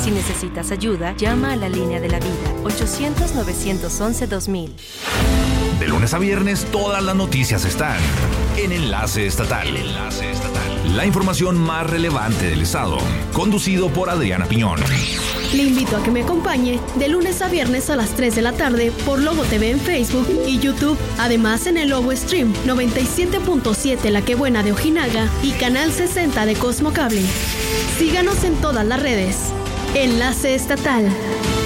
Si necesitas ayuda, llama a la línea de la vida, 800-911-2000. De lunes a viernes, todas las noticias están en Enlace Estatal. La información más relevante del estado, conducido por Adriana Piñón. Le invito a que me acompañe de lunes a viernes a las 3 de la tarde por Lobo TV en Facebook y YouTube. Además en el Lobo Stream 97.7 La Que Buena de Ojinaga y Canal 60 de Cosmo Cable. Síganos en todas las redes. Enlace Estatal.